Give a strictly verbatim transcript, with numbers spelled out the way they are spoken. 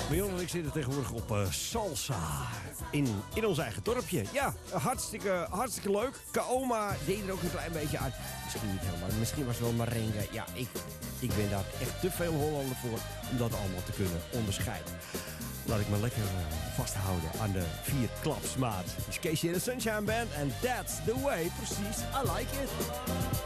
Mion en ik zitten tegenwoordig op uh, salsa in, in ons eigen dorpje. Ja, hartstikke, hartstikke leuk. Kaoma deed er ook een klein beetje aan. Misschien niet helemaal, misschien was het wel merengue. Ja, ik, ik ben daar echt te veel Hollander voor om dat allemaal te kunnen onderscheiden. Laat ik me lekker uh, vasthouden aan de vier klapsmaat. Dus Casey and the Sunshine Band en That's the Way, precies, I like it.